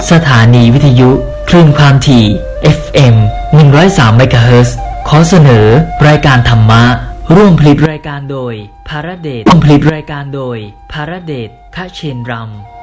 สถานีวิทยุคลื่นความถี่ FM 103 เมกะเฮิรตซ์ขอเสนอรายการธรรมะร่วมผลิตรายการโดยภารเดชร่วมผลิตรายการโดยภารเดช คเชนรัม